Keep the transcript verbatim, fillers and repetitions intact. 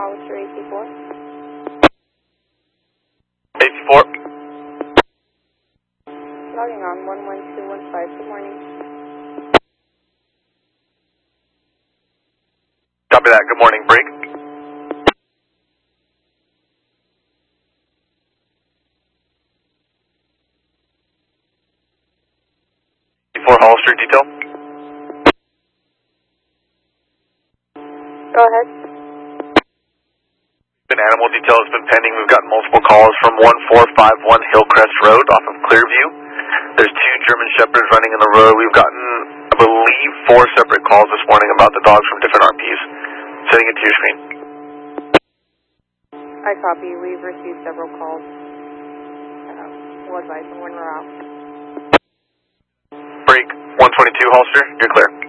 Hollister A C four. A C four. Logging on one one two one five. Good morning. Copy that. Good morning. Break. A C four Hollister detail. Go ahead. An animal detail has been pending. We've gotten multiple calls from one four five one Hillcrest Road off of Clearview. There's two German Shepherds running in the road. We've gotten, I believe, four separate calls this morning about the dogs from different R Ps. Sending it to your screen. I copy. We've received several calls. Uh, we'll advise them when we're out. Break. one twenty-two Hollister. You're clear.